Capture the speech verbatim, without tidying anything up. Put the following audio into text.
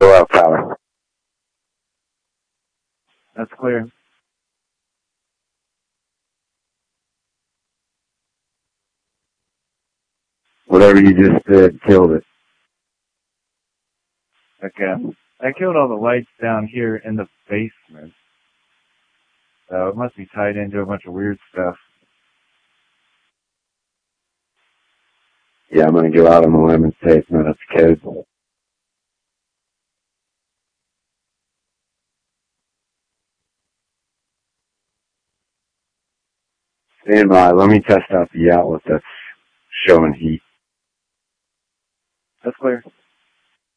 Go out, power. That's clear. Whatever you just did killed it. Okay. I killed all the lights down here in the basement. So it must be tied into a bunch of weird stuff. Yeah, I'm gonna go out on the limb and say it's not up to code. Stand by. Let me test out the outlet that's showing heat. That's clear.